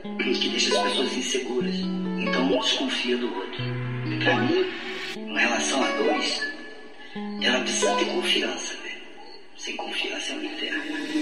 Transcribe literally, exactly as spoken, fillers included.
que deixa as pessoas inseguras. Então um desconfia do outro. E pra mim, uma relação a dois, ela precisa ter confiança, velho. Sem confiança é um inferno.